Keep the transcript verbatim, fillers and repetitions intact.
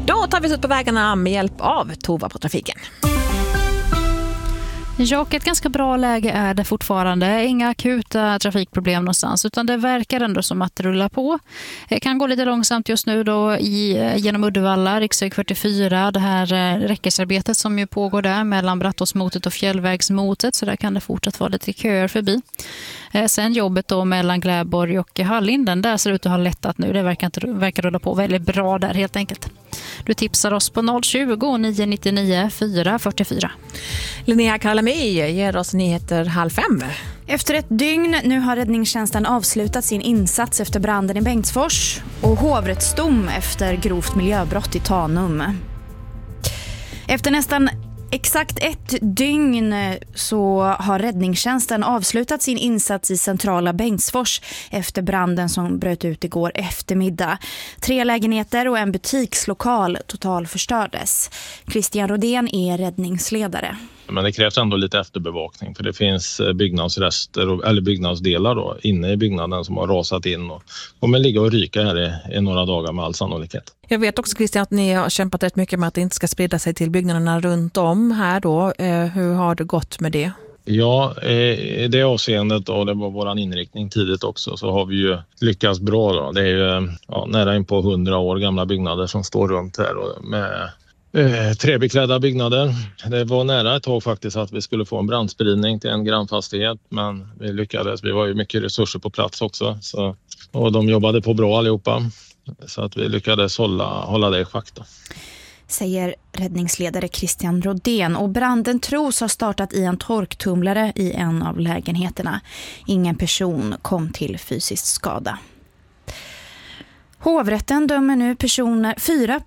Då tar vi oss ut på vägarna med hjälp av Tova på trafiken. Ja, och ett ganska bra läge är det fortfarande. Inga akuta trafikproblem någonstans, utan det verkar ändå som att det rullar på. Det kan gå lite långsamt just nu då i, genom Uddevalla, riksväg fyrtiofyra. Det här räckesarbetet som ju pågår där mellan Brattåsmotet och Fjällvägsmotet, så där kan det fortsatt vara lite köer förbi. Sen jobbet då mellan Gläborg och Hallinden, där ser det ut att ha lättat nu. Det verkar, inte, verkar rulla på väldigt bra där helt enkelt. Du tipsar oss på noll tjugo, nio nittionio, fyra fyrtiofyra. Linnea Kalami ger oss nyheter halv fem. Efter ett dygn nu har räddningstjänsten avslutat sin insats efter branden i Bengtsfors och hovrättsdom efter grovt miljöbrott i Tanum. Efter nästan exakt ett dygn så har räddningstjänsten avslutat sin insats i centrala Bengtsfors efter branden som bröt ut igår eftermiddag. Tre lägenheter och en butikslokal totalförstördes. Christian Rodén är räddningsledare. Men det krävs ändå lite efterbevakning, för det finns byggnadsrester eller byggnadsdelar då, inne i byggnaden som har rasat in och kommer ligga och ryka här i, i några dagar med all sannolikhet. Jag vet också, Christian, att ni har kämpat rätt mycket med att det inte ska sprida sig till byggnaderna runt om här då. Hur har det gått med det? Ja, i det avseendet, och det var våran inriktning tidigt också, så har vi ju lyckats bra då. Det är ju ja, nära in på hundra år gamla byggnader som står runt här och med Eh, träbeklädda byggnader. Det var nära ett tag faktiskt att vi skulle få en brandspridning till en grannfastighet, men vi lyckades. Vi var ju mycket resurser på plats också, så, och de jobbade på bra allihopa, så att vi lyckades hålla, hålla det i schack då. Säger räddningsledare Christian Rodén, och branden tros ha startat i en torktumlare i en av lägenheterna. Ingen person kom till fysisk skada. Hovrätten dömer nu personer, fyra